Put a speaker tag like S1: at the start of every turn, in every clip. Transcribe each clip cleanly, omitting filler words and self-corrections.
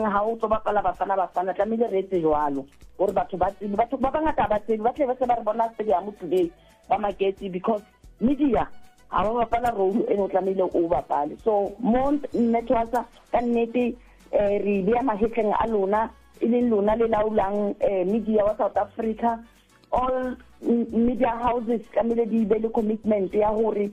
S1: goreng ha o tlo bapala bafana tlamehile re etse jwalo gore batho ba bangata ba tle ba se ba re bona stadium today ba maketse because media ha ba bapala role e no tlamehile o bapale. So mo network ka nnete re bea mahetleng a lona e leng lona le laulang media wa South Africa. All media houses tlamehile di be le commitment ya hore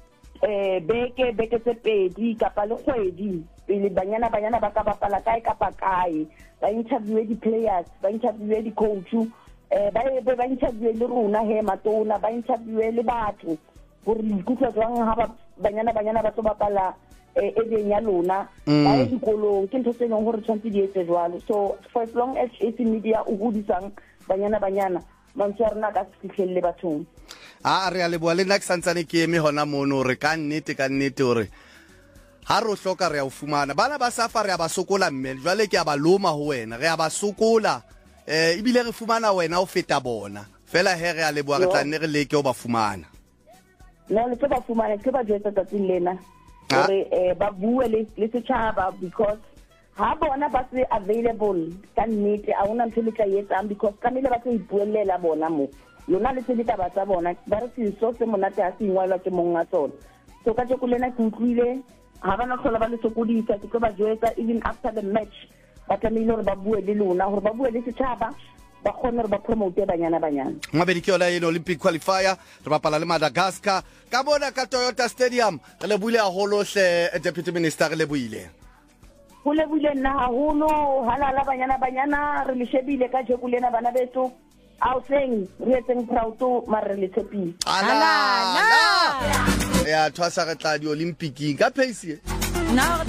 S1: beke tse pedi kapa le kgwedi pele banyana ba ka bapala kae kapa kae ba interview di players ba interview di coach ba interview le rona he matona ba interview le batho gore ikutla jwang ha banyana ba tlo bapala e ya lona ba e dikolong ke ntho tse leng gore tshwantse di etse jwalo. So for as long as media o godisang banyana mantswarna ka fihlelle bathong
S2: re a leboa le nna ke santsane ke eme hona mono re ka nnete hore ha ro hloka re a o fumana bana ba safa re a ba sokola mme jwale ke a ba loma ho wena re a ba sokola ebile re fumana wena o feta bona fela he re a leboa re tla nne re leke o ba fumana
S1: no le ba fumana ke ba jetsa tsatsing lena gore ba bue le setjhaba because ha bona ba se available ka nnete a una ntse le tla yetsang because ka mele ba se ipuelela bona mo yona le se ditaba tsa bona ba re so se monate a se ingwalwa ke monga tsona. So ka tse kulena ke utlwile ha bana hlola ba le sokodisa ke ba jetsa even after the match ba tlamehile hore ba bue le lona hore ba bue le setjhaba ba khona hore ba promote banyana
S2: ngabedi ke yona eno Olympic qualifier re bapala le Madagascar ka bona ka Toyota Stadium re le buile a holohle deputy minister re le buile
S1: go le buile nna haholo halala banyana re le shebile ka je kulena bana beto ao seng re etseng proud to mare le tshepile
S2: halala ya thwasa re tla di Olympic ka pace
S3: no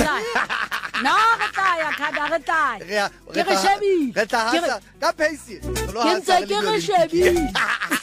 S3: re tla ka pace
S2: re tla hasa ka pace
S3: ke re shebile